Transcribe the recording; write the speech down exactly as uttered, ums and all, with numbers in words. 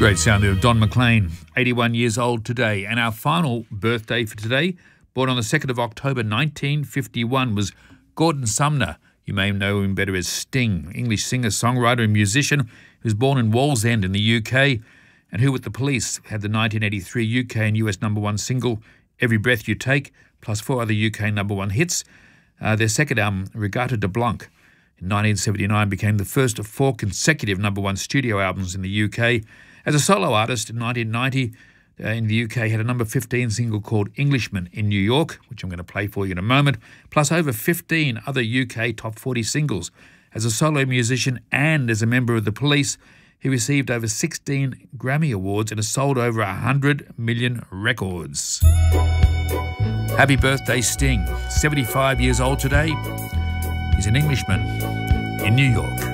Great sound of Don McLean, eighty-one years old today. And our final birthday for today, born on the second of October nineteen fifty-one, was Gordon Sumner. You may know him better as Sting, English singer, songwriter and musician who was born in Wallsend in the U K and who, with the Police, had the nineteen eighty-three U K and U S number one single, Every Breath You Take, plus four other U K number one hits. Uh, their second album, Regatta de Blanc, in nineteen seventy-nine became the first of four consecutive number one studio albums in the U K. As a solo artist in nineteen ninety, uh, in the U K, had a number fifteen single called Englishman in New York, which I'm going to play for you in a moment, plus over fifteen other U K top forty singles. As a solo musician and as a member of the Police, he received over sixteen Grammy Awards and has sold over one hundred million records. Happy birthday, Sting. seventy-five years old today. He's an Englishman in New York.